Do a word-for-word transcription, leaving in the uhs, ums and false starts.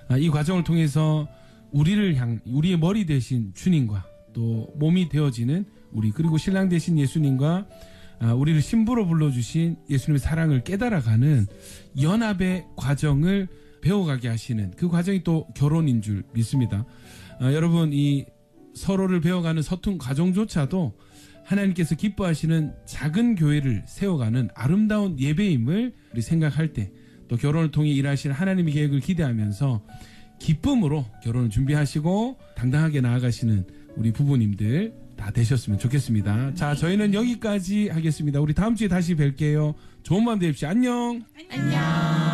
아, 이 과정을 통해서 우리를 향, 우리의 머리 대신 주님과 또 몸이 되어지는 우리, 그리고 신랑 대신 예수님과 아, 우리를 신부로 불러주신 예수님의 사랑을 깨달아가는 연합의 과정을 배워가게 하시는 그 과정이 또 결혼인 줄 믿습니다. 아, 여러분, 이 서로를 배워가는 서툰 과정조차도 하나님께서 기뻐하시는 작은 교회를 세워가는 아름다운 예배임을 우리 생각할 때, 또 결혼을 통해 일하시는 하나님의 계획을 기대하면서 기쁨으로 결혼을 준비하시고 당당하게 나아가시는 우리 부부님들 다 되셨으면 좋겠습니다. 자, 저희는 여기까지 하겠습니다. 우리 다음 주에 다시 뵐게요. 좋은 밤 되십시오. 안녕. 안녕.